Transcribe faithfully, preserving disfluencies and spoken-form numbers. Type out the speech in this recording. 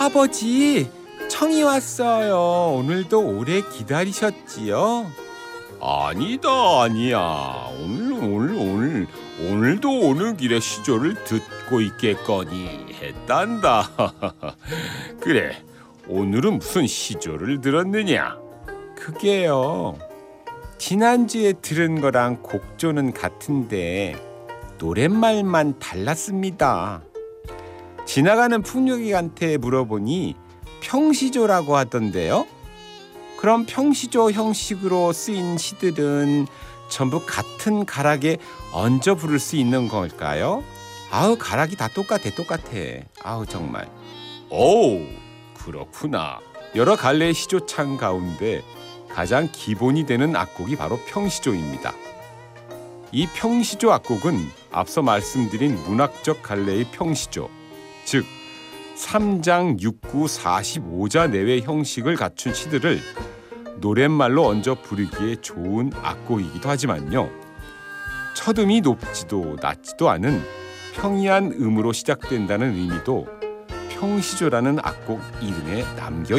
아버지, 청이 왔어요. 오늘도 오래 기다리셨지요? 아니다 아니야. 오늘 오늘 오늘 오늘도 오는 길에 시조를 듣고 있겠거니 했단다. 그래, 오늘은 무슨 시조를 들었느냐? 그게요, 지난주에 들은 거랑 곡조는 같은데 노랫말만 달랐습니다. 지나가는 풍류객한테 물어보니 평시조라고 하던데요. 그럼 평시조 형식으로 쓰인 시들은 전부 같은 가락에 얹어 부를 수 있는 걸까요? 아우, 가락이 다 똑같아 똑같아. 아우 정말. 오, 그렇구나. 여러 갈래의 시조창 가운데 가장 기본이 되는 악곡이 바로 평시조입니다. 이 평시조 악곡은 앞서 말씀드린 문학적 갈래의 평시조, 즉 삼 장 육 구 사십오 자 내외 형식을 갖춘 시들을 노랫말로 얹어 부르기에 좋은 악곡이기도 하지만요, 첫음이 높지도 낮지도 않은 평이한 음으로 시작된다는 의미도 평시조라는 악곡 이름에 남겨